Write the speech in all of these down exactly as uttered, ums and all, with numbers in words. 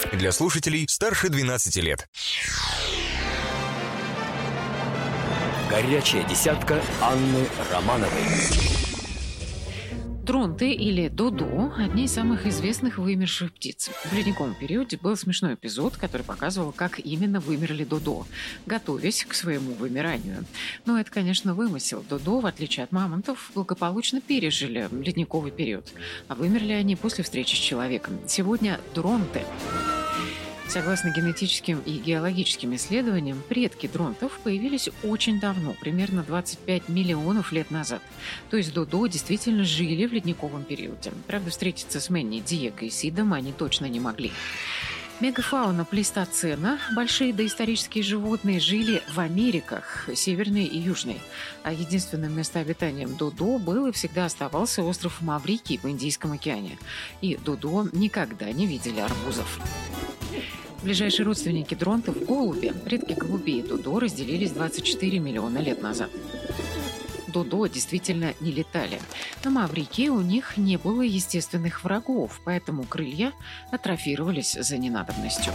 Для слушателей старше двенадцати лет. Горячая десятка Анны Романовой. Дронты или додо – одни из самых известных вымерших птиц. В ледниковом периоде был смешной эпизод, который показывал, как именно вымерли додо, готовясь к своему вымиранию. Но это, конечно, вымысел. Додо, в отличие от мамонтов, благополучно пережили ледниковый период. А вымерли они после встречи с человеком. Сегодня дронты. Согласно генетическим и геологическим исследованиям, предки дронтов появились очень давно, примерно двадцать пять миллионов лет назад. То есть додо действительно жили в ледниковом периоде. Правда, встретиться с Мэнни, Диего и Сидом они точно не могли. Мегафауна плейстоцена, большие доисторические животные, жили в Америках, северной и южной. А единственным местообитанием додо был и всегда оставался остров Маврикий в Индийском океане. И додо никогда не видели арбузов. Ближайшие родственники дронтов – голуби. Предки голубей и додо разделились двадцать четыре миллиона лет назад. Додо действительно не летали. На Маврикии у них не было естественных врагов, поэтому крылья атрофировались за ненадобностью.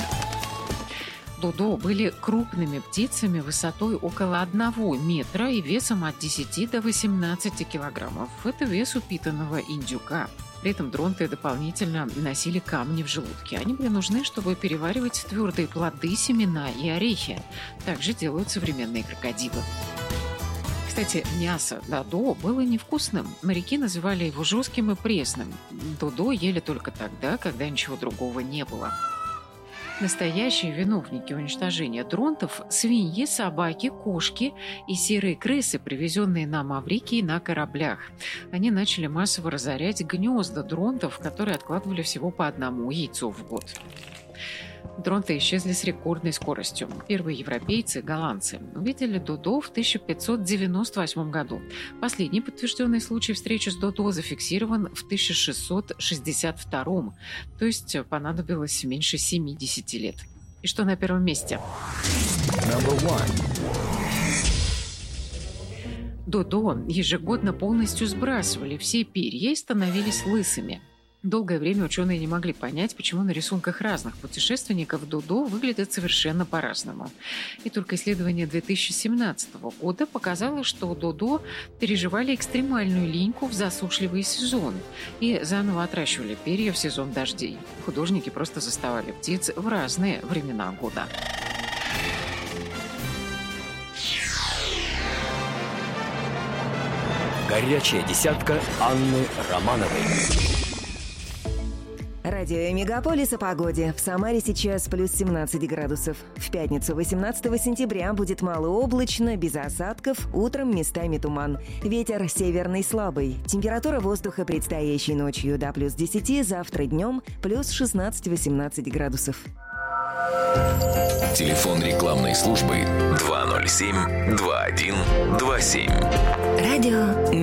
Додо были крупными птицами высотой около одного метра и весом от десяти до восемнадцати килограммов. Это вес упитанного индюка. При этом дронты дополнительно носили камни в желудке. Они были нужны, чтобы переваривать твердые плоды, семена и орехи. Также делают современные крокодилы. Кстати, мясо додо было невкусным. Моряки называли его жестким и пресным. Додо ели только тогда, когда ничего другого не было. Настоящие виновники уничтожения дронтов – свиньи, собаки, кошки и серые крысы, привезенные на Маврикий на кораблях. Они начали массово разорять гнезда дронтов, которые откладывали всего по одному яйцу в год. Дронты исчезли с рекордной скоростью. Первые европейцы, голландцы, увидели додо в тысяча пятьсот девяносто восьмом году. Последний подтвержденный случай встречи с додо зафиксирован в тысяча шестьсот шестьдесят втором, то есть понадобилось меньше семидесяти лет. И что на первом месте? Додо ежегодно полностью сбрасывали все перья и становились лысыми. Долгое время ученые не могли понять, почему на рисунках разных путешественников додо выглядят совершенно по-разному. И только исследование две тысячи семнадцатого года показало, что додо переживали экстремальную линьку в засушливый сезон и заново отращивали перья в сезон дождей. Художники просто заставали птиц в разные времена года. Горячая десятка Анны Романовой. Радио Мегаполис о погоде. В Самаре сейчас плюс семнадцать градусов. В пятницу, восемнадцатого сентября, будет малооблачно, без осадков, утром местами туман. Ветер северный слабый. Температура воздуха предстоящей ночью до плюс десяти, завтра днем плюс шестнадцать-восемнадцать градусов. Телефон рекламной службы два ноль семь два один два семь. Радио